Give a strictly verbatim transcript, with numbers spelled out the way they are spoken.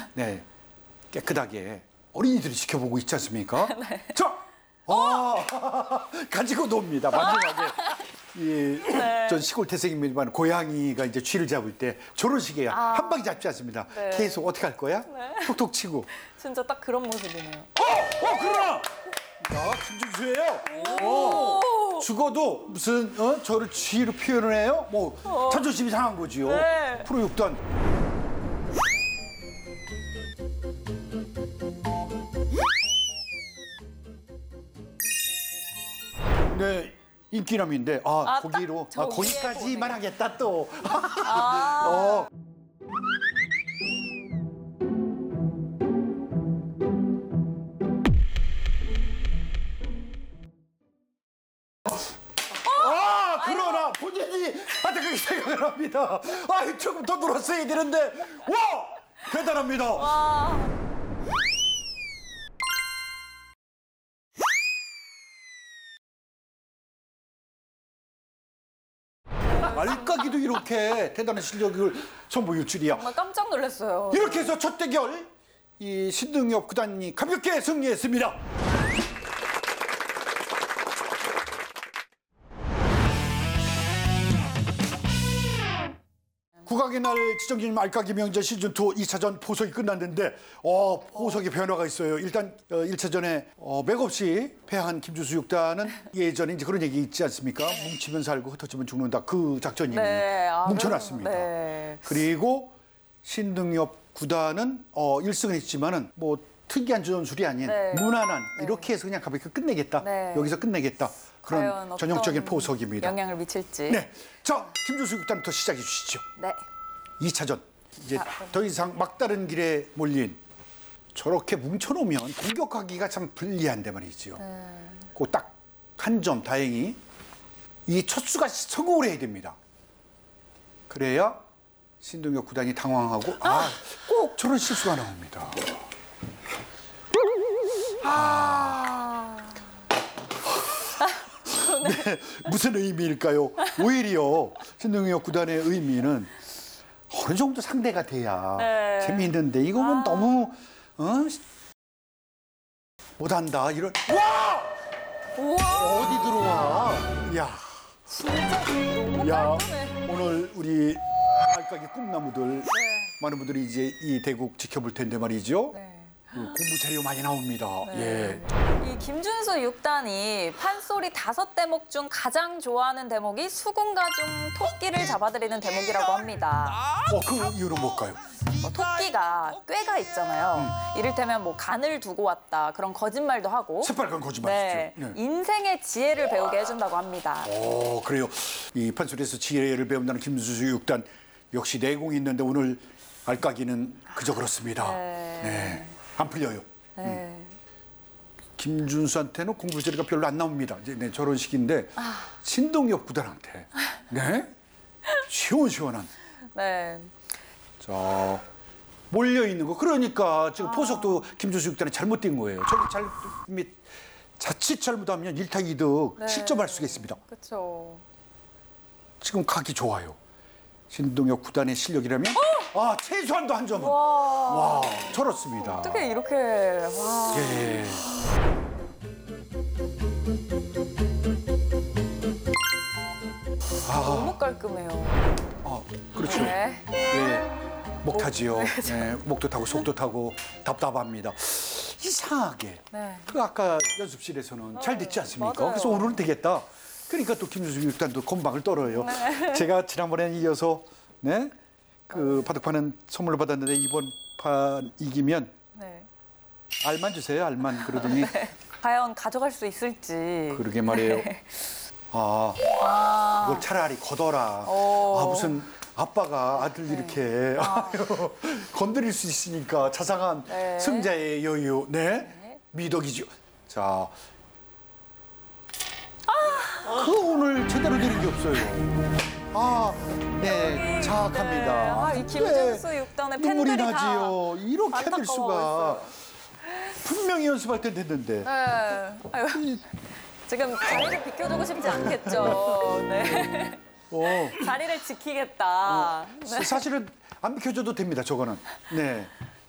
네, 깨끗하게 어린이들이 지켜보고 있지 않습니까? 네. 자, 아, 가지고 놉니다. 마지막에. 이, 네. 전 시골 태생입니다만 고양이가 이제 쥐를 잡을 때 저런 식의 아. 한 방에 잡지 않습니다. 네. 계속 어떻게 할 거야? 네. 톡톡 치고. 진짜 딱 그런 모습이네요. 어, 어, 그러나. 야, 김준수예요. 어, 죽어도 무슨 어? 저를 쥐로 표현을 해요? 뭐 어. 자존심이 상한 거지요. 네. 프로 육단. 네. 인기남인데 아, 아, 거기로 딱 저 아, 위에 거기까지만 보네. 하겠다 또. 아. 어. 아, 그러나 본인이 안타깝게 생각을 합니다. 아, 조금 더 놀았어야 되는데 와, 대단합니다. 와. 알까기도 이렇게 대단한 실력을 선보일 줄이야. 정말 깜짝 놀랐어요. 이렇게 해서 첫 대결 이 신동엽 구단이 가볍게 승리했습니다. 국악의 날 지정기념 알까기 명절 시즌이 이 차전 포석이 끝났는데 어, 포석에 변화가 있어요. 일단 어, 일 차전에 어, 맥없이 패한 김준수 육단은 예전에 이제 그런 얘기 있지 않습니까? 뭉치면 살고 흩어지면 죽는다. 그 작전이네요. 네, 아, 뭉쳐놨습니다. 네. 그리고 신동엽 구단은 어, 일 승은 했지만은 뭐 특이한 전술이 아닌 네. 무난한 이렇게 해서 그냥 가볍게 끝내겠다. 네. 여기서 끝내겠다. 과연 그런 어떤 전형적인 포석입니다. 영향을 미칠지. 네, 자 김준수 육단부터 시작해 주시죠. 네. 이 차전 이제 자, 더 이상 막다른 길에 몰린 저렇게 뭉쳐놓으면 공격하기가 참 불리한데 말이지요. 네. 그 딱 한 점 다행히 이 첫 수가 성공을 해야 됩니다. 그래야 신동엽 구단이 당황하고 아, 꼭 저런 실수가 나옵니다. 아. 네, 무슨 의미일까요? 오히려 신동엽 구단의 의미는 어느 정도 상대가 돼야 네. 재미있는데 이거는 아. 너무 어? 못한다 이런 와 우와. 어디 들어와 야, 진짜 너무 야 깔끔해. 오늘 우리 알까기 꿈나무들 네. 많은 분들이 이제 이 대국 지켜볼 텐데 말이죠. 네. 그 공부 자료 많이 나옵니다. 네. 예. 이 김준수 육단이 판소리 다섯 대목 중 가장 좋아하는 대목이 수군가 중 토끼를 잡아들이는 대목이라고 합니다. 어, 그 이유는 뭘까요? 뭐 토끼가 꾀가 있잖아요. 이를테면 뭐 간을 두고 왔다 그런 거짓말도 하고. 새빨간 거짓말이죠. 네. 네. 인생의 지혜를 배우게 해준다고 합니다. 어, 그래요. 이 판소리에서 지혜를 배운다는 김준수 육단 역시 내공이 있는데 오늘 알까기는 그저 그렇습니다. 네. 네. 안 풀려요. 네. 김준수한테는 공부 재료가 별로 안 나옵니다. 이제 네, 저런 식인데 아. 신동엽 구단한테 네 시원시원한 네. 자 몰려 있는 거 그러니까 지금 아. 포석도 김준수 육단이 잘못된 거예요. 저기 잘 및 자칫 잘못하면 일 타 이 득 네. 실점할 수가 있습니다. 그렇죠. 지금 각이 좋아요. 신동엽 구단의 실력이라면 아 최소한도 한 점은 와. 와 저렇습니다. 어떻게 이렇게 와. 예. 너무 깔끔해요. 아 그렇죠. 네. 예. 목 타지요. 예, 목도 타고 속도 타고 답답합니다. 이상하게 네. 그 아까 연습실에서는 잘 됐지 않습니까? 맞아요. 그래서 오늘은 되겠다. 그러니까 또 김준수 육단도 건방을 떨어요. 네. 제가 지난번에 이어서 네? 그 바둑판은 선물로 받았는데 이번 판 이기면 네. 알만 주세요. 알만 그러더니 과연 가져갈 수 있을지. 그러게 말이에요. 아 아. 이걸 차라리 걷어라. 오. 아 무슨 아빠가 아들 네. 이렇게 아유, 건드릴 수 있으니까 자상한 네. 승자의 여유. 네, 네. 미덕이죠. 자, 그 오늘 제대로 되는 게 없어요. 아, 네, 자학합니다. 아, 이 김준수 육단의 눈물이 팬들이 다 나지요. 이렇게 될 수가. 안타까워했어요. 분명히 연습할 때 됐는데. 네. 아유, 지금 자리를 비켜주고 싶지 않겠죠. 네. 어, 자리를 지키겠다. 네. 사실은 안 비켜줘도 됩니다. 저거는. 네.